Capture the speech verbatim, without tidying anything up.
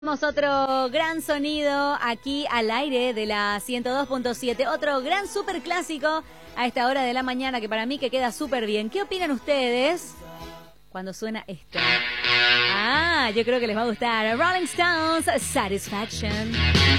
Tenemos otro gran sonido aquí al aire de la ciento dos punto siete, otro gran super clásico a esta hora de la mañana que para mí que queda súper bien. ¿Qué opinan ustedes cuando suena esto? Ah, yo creo que les va a gustar. Rolling Stones, Satisfaction.